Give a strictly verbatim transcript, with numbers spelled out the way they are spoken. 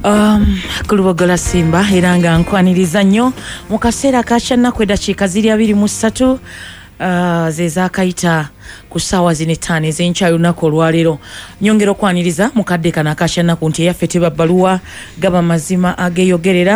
Um, kulubogola Simba era nga nkwaniriza nnyo mu kaseera kakyannaku eddakiika ziri abiri mu ssatu uh, ze zaakayita ku ssaawa zino ettaano ez'enkya olunaku olwaleero. Nyongera okwaniriza mu kadde kano akakyannaku nti eyaffe teba bbaluwa gaba mazima ageeyogerera